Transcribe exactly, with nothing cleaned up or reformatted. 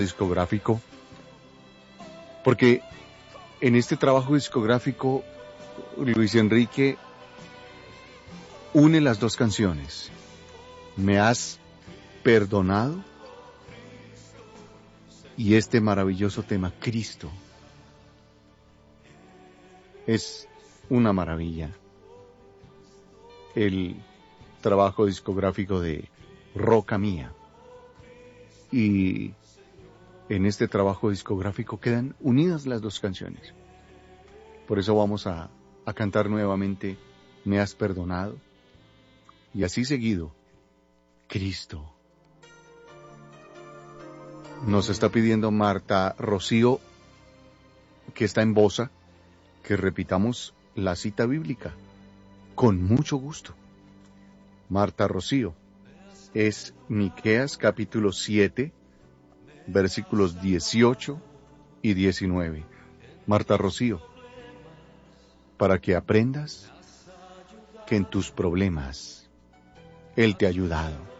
discográfico, porque en este trabajo discográfico Luis Enrique une las dos canciones. ¿Me has perdonado? Y este maravilloso tema, Cristo. Es una maravilla el trabajo discográfico de Roca Mía. Y en este trabajo discográfico quedan unidas las dos canciones. Por eso vamos a, a cantar nuevamente ¿Me has perdonado? Y así seguido, Cristo. Nos está pidiendo Marta Rocío, que está en Bosa, que repitamos la cita bíblica. Con mucho gusto. Marta Rocío, es Miqueas capítulo siete, versículos dieciocho y diecinueve. Marta Rocío, para que aprendas que en tus problemas Él te ha ayudado.